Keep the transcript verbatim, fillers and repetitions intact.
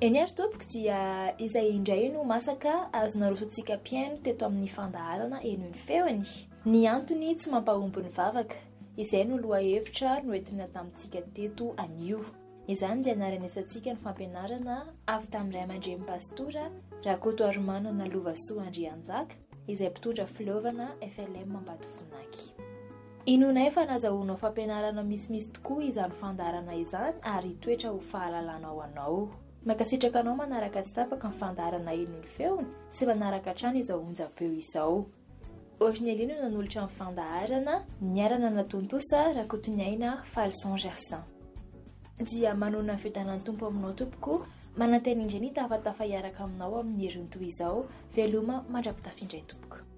Eny ary tompoko dia izay indray no masaka azonao rosotsika mpiaino teto amin'ny fandaharana eno ny feony. Ny antony tsy mampahomby ny vavaka. Izay no loha hevitra no entina tamintsika teto anio. Izany dia naharenesantsika ny fampianarana avy tamin'ny ray aman-dren'ny pastora Rakotoarimanana Lovasoa Andrianjaka izay mpitondra filovana F L M Ambatovonaky. Inona efa nazahoanao fampianarana misimisy tokoa izany fandaharana izany ary toetra ho fahalalanao anao. Makasitraka anao manaraka tsy tapaka ny fandaharana eno ny feony sy manaraka hatrany izao onjam-peo izao. Orignelino nanolotra ny fandaharana niarana natontosa Rakotonyaina Falson Gersin. Dia manona ny fidanan'ny tompo aminao tompoko, manantena indray ny tafatafa hiaraka aminao amin'ny herin'ny toy izao, veloma mandrapitafindray tompoko.